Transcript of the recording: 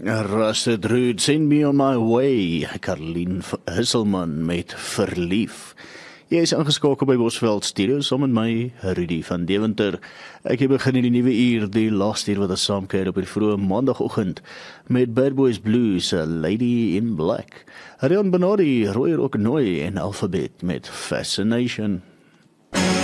Rusted Rude, send me on my way. Caroline Husselman met Verlief. Jy is ingeskakel by Bosveld Studio saam met my, Rudy van Deventer. Ek het begin in die nuwe uur, die laaste uur wat ons saamkuier op die vroeë maandagoggend met Bad Boys Blues, Lady in Black. Rion Benardi, Roy Rocknoy en Alphabet met Fascination.